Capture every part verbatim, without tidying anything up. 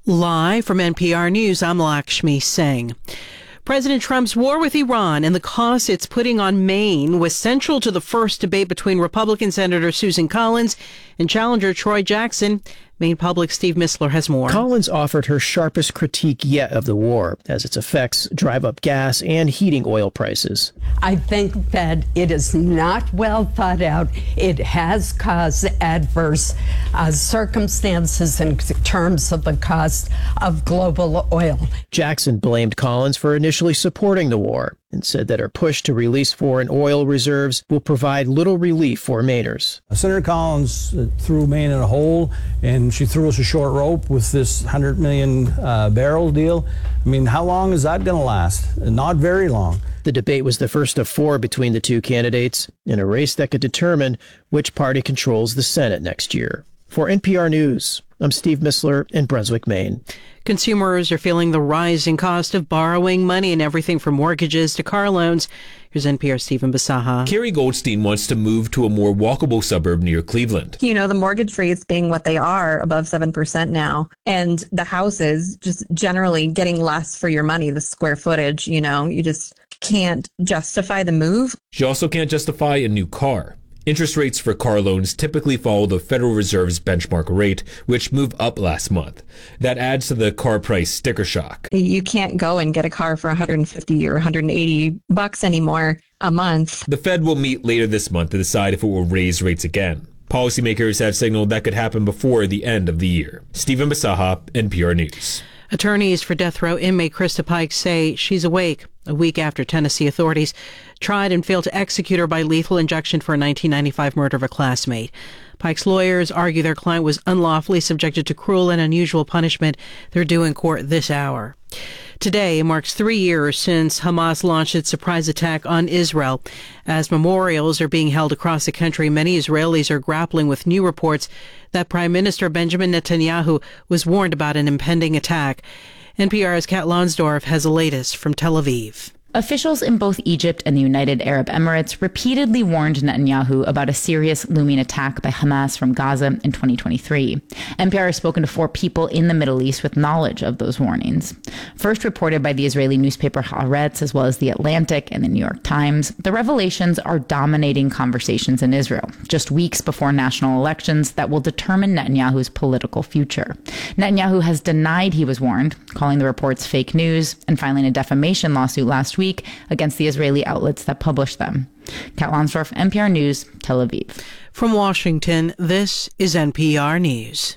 Live from N P R News, I'm Lakshmi Singh. President Trump's war with Iran and the costs it's putting on Maine was central to the first debate between Republican Senator Susan Collins and challenger Troy Jackson. Maine Public's Steve Mistler has more. Collins offered her sharpest critique yet of the war, as its effects drive up gas and heating oil prices. I think that it is not well thought out. It has caused adverse uh, circumstances in terms of the cost of global oil. Jackson blamed Collins for initially supporting the war and said that her push to release foreign oil reserves will provide little relief for Mainers. Senator Collins threw Maine in a hole, and she threw us a short rope with this one hundred million uh, barrel deal. I mean, how long is that going to last? Not very long. The debate was the first of four between the two candidates in a race that could determine which party controls the Senate next year. For N P R News, I'm Steve Mistler in Brunswick, Maine. Consumers are feeling the rising cost of borrowing money in everything from mortgages to car loans. Here's N P R's Stephen Basaha. Carrie Goldstein wants to move to a more walkable suburb near Cleveland. You know, the mortgage rates being what they are, above seven percent now, and the houses just generally getting less for your money, the square footage, you know, you just can't justify the move. She also can't justify a new car. Interest rates for car loans typically follow the Federal Reserve's benchmark rate, which moved up last month. That adds to the car price sticker shock. You can't go and get a car for one hundred fifty or one hundred eighty bucks anymore a month. The Fed will meet later this month to decide if it will raise rates again. Policymakers have signaled that could happen before the end of the year. Stephen Basaha, N P R News. Attorneys for death row inmate Krista Pike say she's awake a week after Tennessee authorities tried and failed to execute her by lethal injection for a nineteen ninety-five murder of a classmate. Pike's lawyers argue their client was unlawfully subjected to cruel and unusual punishment. They're due in court this hour. Today marks three years since Hamas launched its surprise attack on Israel. As memorials are being held across the country, many Israelis are grappling with new reports that Prime Minister Benjamin Netanyahu was warned about an impending attack. N P R's Kat Lonsdorf has the latest from Tel Aviv. Officials in both Egypt and the United Arab Emirates repeatedly warned Netanyahu about a serious looming attack by Hamas from Gaza in twenty twenty-three. N P R has spoken to four people in the Middle East with knowledge of those warnings. First reported by the Israeli newspaper Haaretz, as well as The Atlantic and the New York Times, the revelations are dominating conversations in Israel, just weeks before national elections that will determine Netanyahu's political future. Netanyahu has denied he was warned, calling the reports fake news and filing a defamation lawsuit last week week against the Israeli outlets that published them. Kat Lonsdorf, N P R News, Tel Aviv. From Washington, this is N P R News.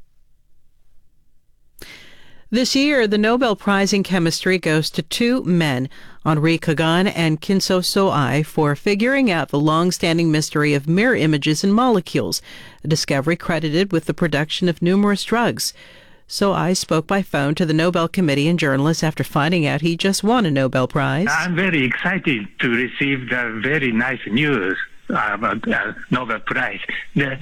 This year, the Nobel Prize in Chemistry goes to two men, Henri Kagan and Kinso Soai, for figuring out the long-standing mystery of mirror images in molecules, a discovery credited with the production of numerous drugs. So I spoke by phone to the Nobel Committee and journalists after finding out he just won a Nobel Prize. I'm very excited to receive the very nice news about the Nobel Prize. The,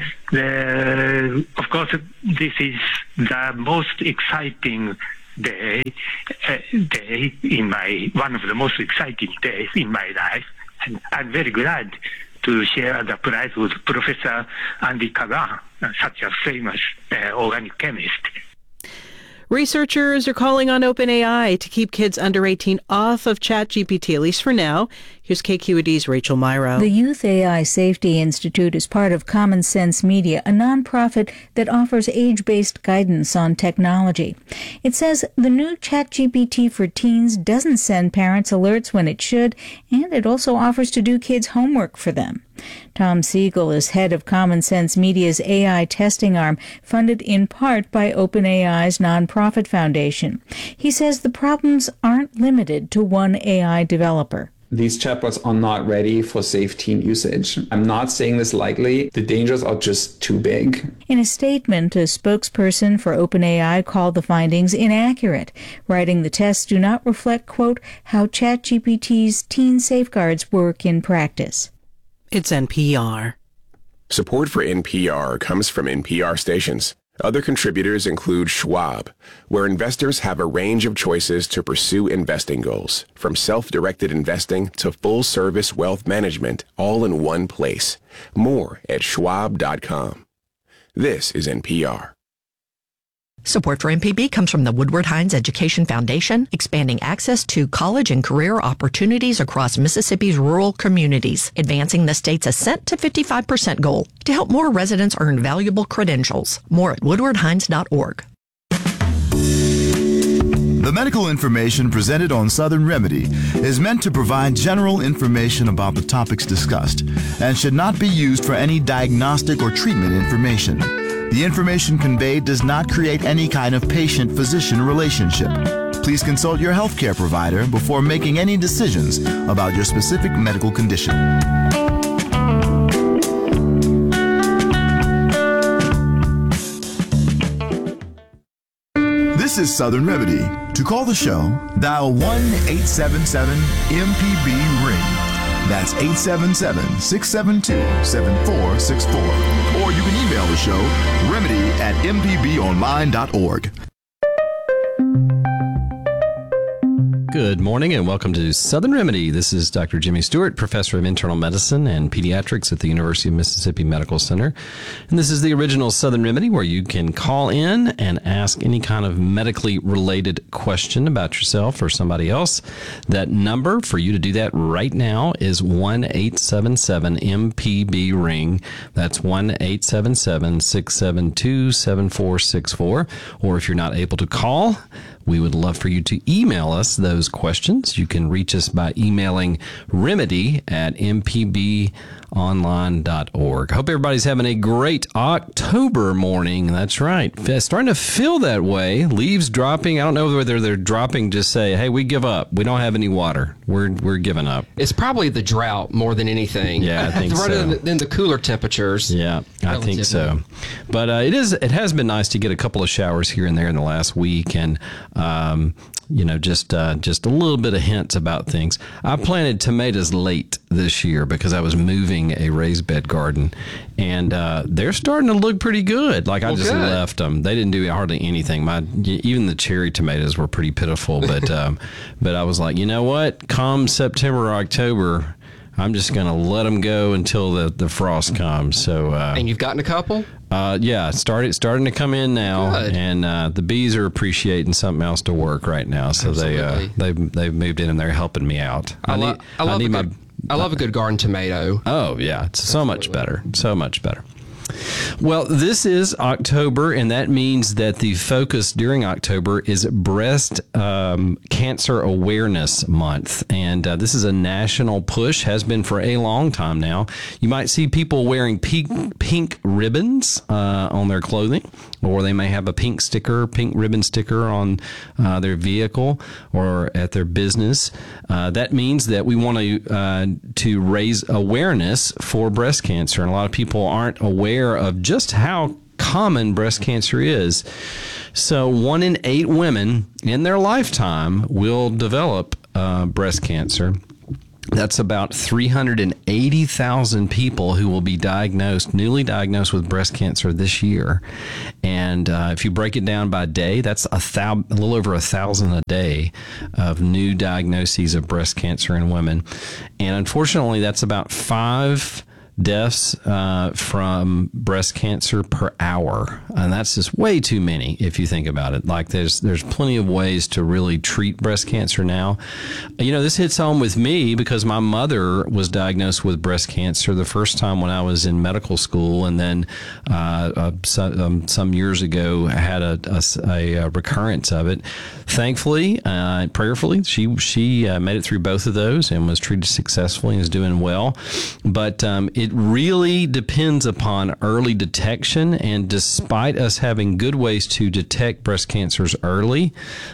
the, of course, this is the most exciting day, uh, day in my, one of the most exciting days in my life. And I'm very glad to share the prize with Professor Henri Kagan, such a famous uh, organic chemist. Researchers are calling on OpenAI to keep kids under eighteen off of ChatGPT, at least for now. Here's K Q E D's Rachel Myrow. The Youth A I Safety Institute is part of Common Sense Media, a nonprofit that offers age-based guidance on technology. It says the new ChatGPT for teens doesn't send parents alerts when it should, and it also offers to do kids' homework for them. Tom Siegel is head of Common Sense Media's A I testing arm, funded in part by OpenAI's nonprofit foundation. He says the problems aren't limited to one A I developer. These chatbots are not ready for safe teen usage. I'm not saying this lightly. The dangers are just too big. In a statement, a spokesperson for OpenAI called the findings inaccurate, writing the tests do not reflect, quote, how ChatGPT's teen safeguards work in practice. It's N P R. Support for N P R comes from N P R stations. Other contributors include Schwab, where investors have a range of choices to pursue investing goals, from self-directed investing to full-service wealth management, all in one place. More at schwab dot com. This is N P R. Support for M P B comes from the Woodward Hines Education Foundation, expanding access to college and career opportunities across Mississippi's rural communities, advancing the state's ascent to fifty-five percent goal to help more residents earn valuable credentials. More at woodward hines dot org. The medical information presented on Southern Remedy is meant to provide general information about the topics discussed and should not be used for any diagnostic or treatment information. The information conveyed does not create any kind of patient-physician relationship. Please consult your healthcare provider before making any decisions about your specific medical condition. This is Southern Remedy. To call the show, dial one eight seven seven M P B ring. That's eight seven seven, six seven two, seven four six four. Or you can email the show, remedy at m p b online dot org. Good morning and welcome to Southern Remedy. This is Doctor Jimmy Stewart, Professor of Internal Medicine and Pediatrics at the University of Mississippi Medical Center. And this is the original Southern Remedy where you can call in and ask any kind of medically related question about yourself or somebody else. That number for you to do that right now is one eight seven seven M P B ring. That's one eight seven seven, six seven two, seven four six four. Or if you're not able to call, we would love for you to email us those questions. You can reach us by emailing remedy at m p b online dot org. Hope everybody's having a great October morning. That's right. It's starting to feel that way. Leaves dropping. I don't know whether they're dropping, just say, hey, we give up. We don't have any water. We're we're giving up. It's probably the drought more than anything. Yeah, I think Rather so. than, than the cooler temperatures. Yeah, I think so. But uh, it is. It has been nice to get a couple of showers here and there in the last week, and um, you know, just uh, just a little bit of hints about things. I planted tomatoes late this year because I was moving a raised bed garden, and uh, they're starting to look pretty good. Like I well, just good. left them. They didn't do hardly anything. My even the cherry tomatoes were pretty pitiful, but um, but I was like, you know what? Come September or October, I'm just going to let them go until the, the frost comes. So uh, and you've gotten a couple? Uh, yeah, started starting to come in now, Good. and uh, the bees are appreciating something else to work right now. So Absolutely. they uh, they've they've moved in and they're helping me out. I, lo- need I love I need a my. good, I love a good garden tomato. Oh yeah, it's so much better, so much better. Well, this is October, and that means that the focus during October is Breast um, Cancer Awareness Month. And uh, this is a national push, has been for a long time now. You might see people wearing pink, pink ribbons uh, on their clothing, or they may have a pink sticker, pink ribbon sticker on uh, their vehicle or at their business. Uh, that means that we want to uh, to raise awareness for breast cancer, and a lot of people aren't aware of just how common breast cancer is. So one in eight women in their lifetime will develop uh, breast cancer. That's about three hundred eighty thousand people who will be diagnosed, newly diagnosed with breast cancer this year. And uh, if you break it down by day, that's a, thou- a little over a thousand a day of new diagnoses of breast cancer in women. And unfortunately, that's about five deaths uh, from breast cancer per hour, and that's just way too many if you think about it. Like there's there's plenty of ways to really treat breast cancer now. You know, this hits home with me because my mother was diagnosed with breast cancer the first time when I was in medical school, and then uh, uh, so, um, some years ago had a, a, a recurrence of it. Thankfully, uh, prayerfully, she she uh, made it through both of those and was treated successfully and is doing well. But um, it It really depends upon early detection, and despite us having good ways to detect breast cancers early,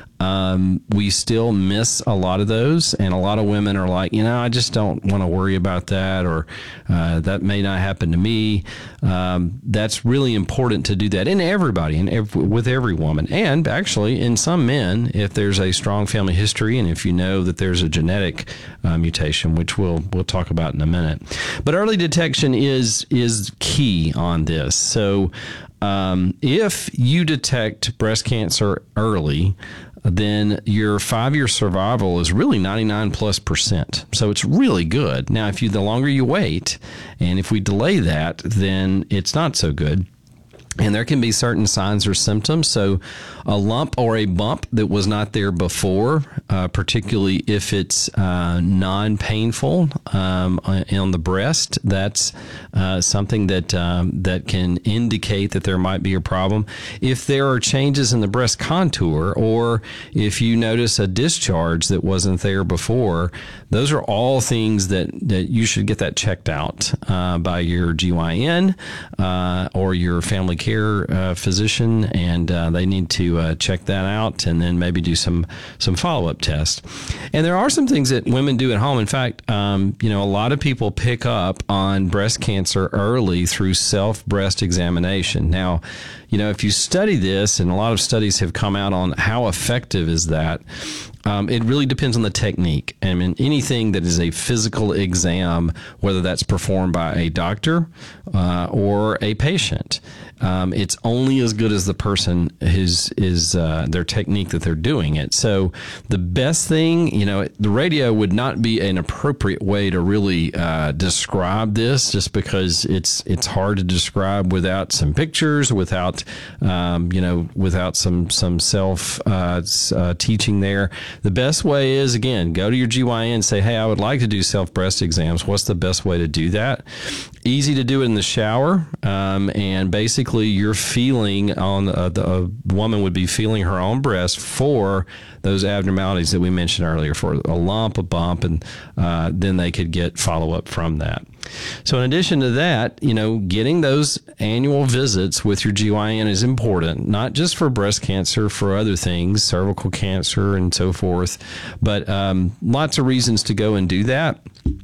um, we still miss a lot of those, and a lot of women are like, you know, I just don't want to worry about that, or uh, that may not happen to me. Um, that's really important to do that in everybody, and ev- with every woman, and actually in some men, if there's a strong family history, and if you know that there's a genetic uh, mutation, which we'll we'll talk about in a minute. But early detection is is key on this. So um, if you detect breast cancer early, then your five-year survival is really ninety-nine plus percent. So it's really good. Now, if you the longer you wait, and if we delay that, then it's not so good. And there can be certain signs or symptoms. So a lump or a bump that was not there before, uh, particularly if it's uh, non-painful um, on the breast, that's uh, something that um, that can indicate that there might be a problem. If there are changes in the breast contour, or if you notice a discharge that wasn't there before, those are all things that, that you should get that checked out uh, by your G Y N uh, or your family care uh, physician, and uh, they need to uh, check that out and then maybe do some some follow-up tests. And there are some things that women do at home. In fact, um, you know, a lot of people pick up on breast cancer early through self-breast examination. Now, you know, if you study this, and a lot of studies have come out on how effective is that, Um, it really depends on the technique. I mean, anything that is a physical exam, whether that's performed by a doctor uh, or a patient, um, it's only as good as the person is is uh, their technique that they're doing it. So the best thing, you know, the radio would not be an appropriate way to really uh, describe this, just because it's it's hard to describe without some pictures, without um, you know, without some some self uh, uh, teaching there. The best way is, again, go to your G Y N and say, hey, I would like to do self-breast exams. What's the best way to do that? Easy to do it in the shower. Um, and basically, you're feeling on uh, the a woman would be feeling her own breast for those abnormalities that we mentioned earlier, for a lump, a bump, and uh, then they could get follow-up from that. So in addition to that, you know, getting those annual visits with your G Y N is important, not just for breast cancer, for other things, cervical cancer and so forth, but um, lots of reasons to go and do that.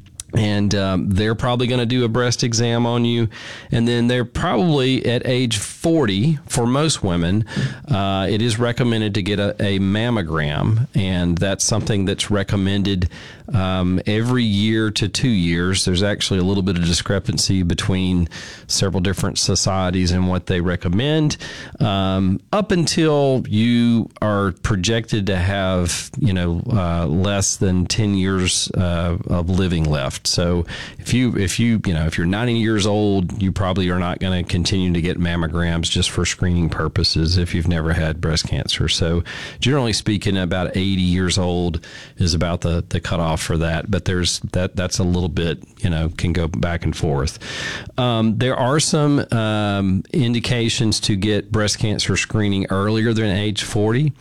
And um, they're probably going to do a breast exam on you. And then they're probably at age forty, for most women, uh, it is recommended to get a, a mammogram. And that's something that's recommended um, every year to two years. There's actually a little bit of discrepancy between several different societies and what they recommend. Um, up until you are projected to have, you know, uh, less than ten years uh, of living left. So if you, if you, you know, if you're ninety years old, you probably are not going to continue to get mammograms just for screening purposes if you've never had breast cancer. So generally speaking, about eighty years old is about the, the cutoff for that. But there's that, that's a little bit, you know, can go back and forth. Um, there are some um, indications to get breast cancer screening earlier than age forty.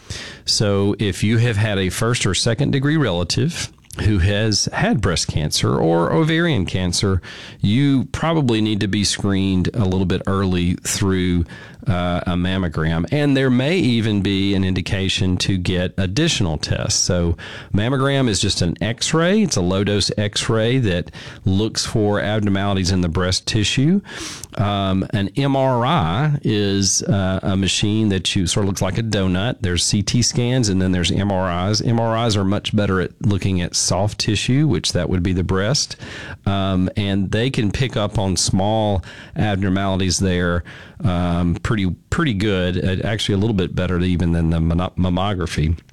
So if you have had a first or second degree relative who has had breast cancer or ovarian cancer, you probably need to be screened a little bit early through uh, a mammogram. And there may even be an indication to get additional tests. So mammogram is just an x-ray. It's a low-dose x-ray that looks for abnormalities in the breast tissue. Um, an M R I is uh, a machine that you sort of looks like a donut. There's C T scans and then there's M R Is. M R Is are much better at looking at soft tissue, which that would be the breast. Um, and they can pick up on small abnormalities there um, pretty pretty good, actually a little bit better even than the mammography.